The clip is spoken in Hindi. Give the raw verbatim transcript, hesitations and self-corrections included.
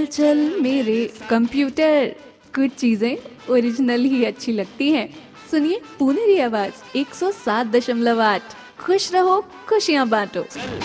चल मेरे कंप्यूटर, कुछ चीजें ओरिजिनल ही अच्छी लगती हैं। सुनिए पुनेरी आवाज एक सौ सात दशमलव आठ। खुश रहो, खुशियां बांटो।